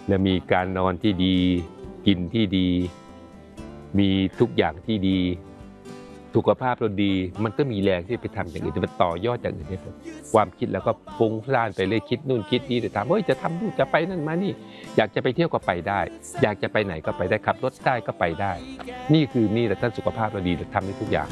และมีการนอนที่ดีกินที่ดีมีทุกอย่างที่ดีสุขภาพเราดีมันก็มีแรงที่ไปทำอย่างอื่นจะไปต่อยอดอย่างอื่นได้ความคิดแล้วก็ฟุ้งซ่านไปเลยคิดนู่นคิดนี่แต่ถามว่าจะทำนู่นจะไปนั่นมานี่อยากจะไปเที่ยวก็ไปได้อยากจะไปไหนก็ไปได้ขับรถได้ก็ไปได้นี่แหละท่านสุขภาพเราดีทำได้ทุกอย่าง